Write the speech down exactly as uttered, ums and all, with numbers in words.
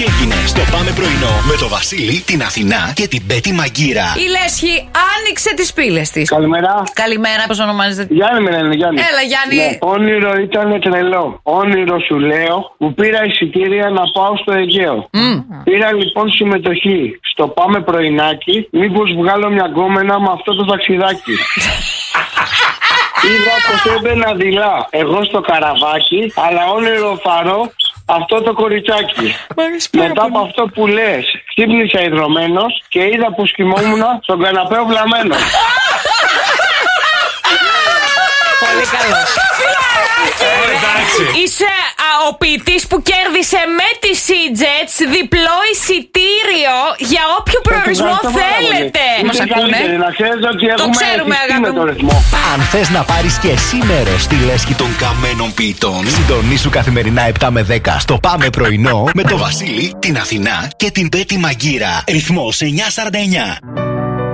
έγινε στο Πάμε Πρωινό με το Βασίλη, την Αθηνά και την Πέτη Μαγκύρα. Η Λέσχη άνοιξε τις πύλες της. Καλημέρα. Καλημέρα, πώς ονομάζεται? Γιάννη με λένε, Γιάννη. Έλα, Γιάννη. Ναι. Όνειρο ήταν τρελό. Όνειρο σου λέω που πήρα εισιτήρια να πάω στο Αιγαίο. Mm. Πήρα λοιπόν συμμετοχή στο Πάμε Πρωινάκι. Μήπως βγάλω μια γκόμενα με αυτό το ταξιδάκι. Είδα πως έμπαινα δειλά εγώ στο καραβάκι, αλλά όνειρο φαρό αυτό το κοριτσάκι. Μετά από αυτό που λες, ξύπνησα ιδρωμένος και είδα πως κοιμόμουν στον καναπέ βλαμμένος. Πολύ καλό. Είσαι α, ο ποιητής που κέρδισε με τη Seajets διπλό εισιτήριο για όποιο προορισμό θέλετε. Μας ακούνε? Το ξέρουμε, αγάπη μου. Αν θες να πάρεις και εσύ μέρος στη λέσχη των καμένων ποιητών, συντονίσου καθημερινά επτά με δέκα στο Πάμε Πρωινό με το Βασίλη, την Αθηνά και την Πέτη Μαγκύρα. Ρυθμός εννιά σαράντα εννιά.